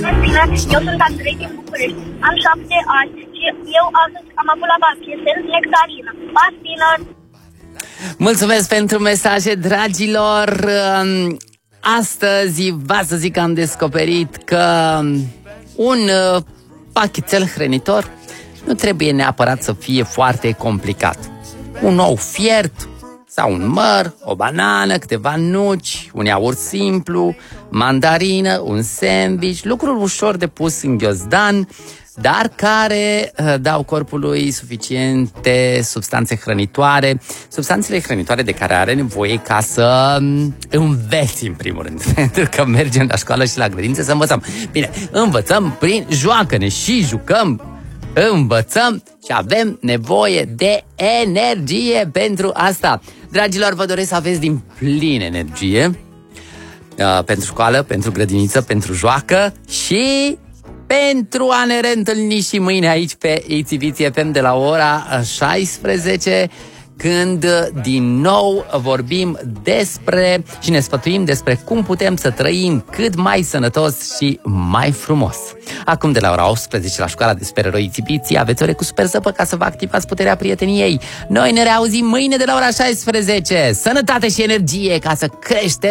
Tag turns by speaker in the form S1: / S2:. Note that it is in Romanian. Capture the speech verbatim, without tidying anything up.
S1: În fine, eu sunt Andrei din București. Am șapte ani și eu astăzi am avut la basket. Sunt nectarina. Pas bine!
S2: Mulțumesc pentru mesaje, dragilor! Astăzi, va să zic că am descoperit că un pachetel hrănitor nu trebuie neapărat să fie foarte complicat. Un ou fiert sau un măr, o banană, câteva nuci, un iaurt simplu, mandarină, un sandwich, lucruri ușor de pus în ghiozdan, dar care uh, dau corpului suficiente substanțe hrănitoare, substanțele hrănitoare de care are nevoie ca să um, înveți, în primul rând, pentru că mergem la școală și la grădiniță să învățăm. Bine, învățăm prin joacă-ne și jucăm, învățăm și avem nevoie de energie pentru asta. Dragilor, vă doresc să aveți din plin energie uh, pentru școală, pentru grădiniță, pentru joacă și pentru a ne reîntâlni și mâine aici pe I T V T F M de la ora șaisprezece, când din nou vorbim despre și ne sfătuim despre cum putem să trăim cât mai sănătos și mai frumos. Acum de la ora optsprezece la școala de supereroi I T V T aveți ore cu super zăpă ca să vă activați puterea prieteniei. Noi ne reauzim mâine de la ora șaisprezece. Sănătate și energie ca să creștem